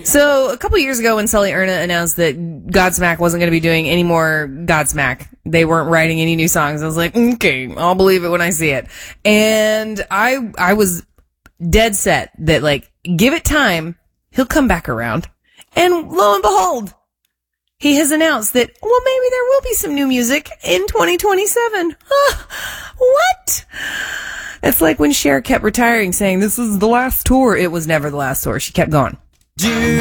So a couple years ago when Sully Erna announced that Godsmack wasn't going to be doing any more Godsmack, they weren't writing any new songs. I was like, okay, I'll believe it when I see it. And I was dead set that, like, give it time, he'll come back around. And lo and behold, he has announced that, well, maybe there will be some new music in 2027. What? It's like when Cher kept retiring saying this is the last tour. It was never the last tour. She kept going.